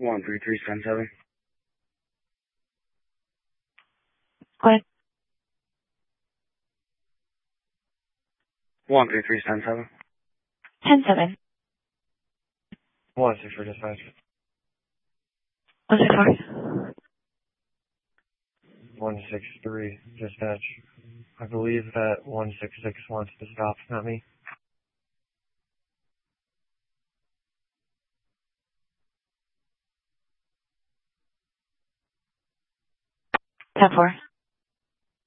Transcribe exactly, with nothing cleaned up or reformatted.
One three three seven seven. What? One three three seven seven. Ten seven. One six for dispatch. What's it for? One six three dispatch. I believe that one six six wants to stop, not me. Ten four.